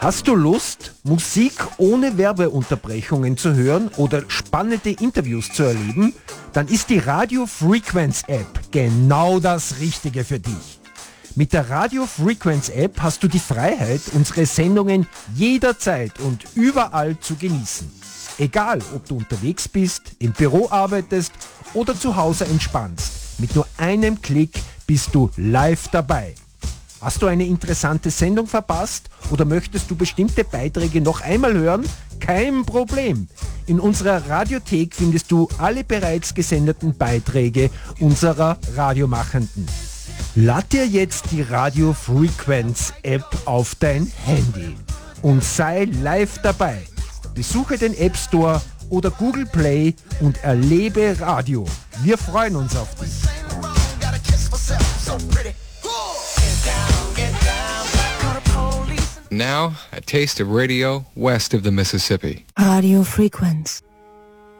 Hast du Lust, Musik ohne Werbeunterbrechungen zu hören oder spannende Interviews zu erleben? Dann ist die Radio Frequenz App genau das Richtige für dich. Mit der Radio Frequenz App hast du die Freiheit, unsere Sendungen jederzeit und überall zu genießen. Egal, ob du unterwegs bist, im Büro arbeitest oder zu Hause entspannst. Mit nur einem Klick bist du live dabei. Hast du eine interessante Sendung verpasst oder möchtest du bestimmte Beiträge noch einmal hören? Kein Problem. In unserer Radiothek findest du alle bereits gesendeten Beiträge unserer Radiomachenden. Lad dir jetzt die Radio Frequenz App auf dein Handy und sei live dabei. Besuche den App Store oder Google Play und erlebe Radio. Wir freuen uns auf dich. Now, a taste of radio west of the Mississippi. Radio Frequenz.